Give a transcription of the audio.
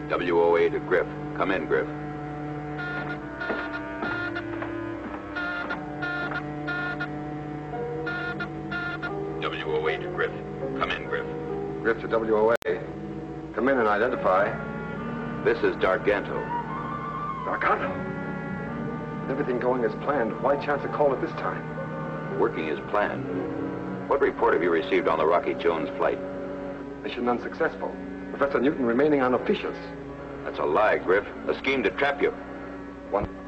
WOA to Griff. Come in, Griff. WOA to Griff. Come in, Griff. Griff to WOA. Come in and identify. This is Dargento. Dargento? With everything going as planned, why chance a call at this time? Working as planned. What report have you received on the Rocky Jones flight? Mission unsuccessful. Professor Newton remaining unofficious. That's a lie, Griff. A scheme to trap you. One